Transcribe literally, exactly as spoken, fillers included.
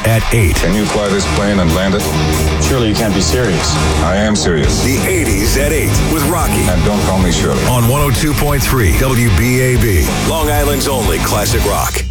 at eight. Can you fly this plane and land it? Surely you can't be serious. I am serious. The eighties at eight with Rocky. And don't call me Shirley. On one oh two point three W B A B, Long Island's only classic rock.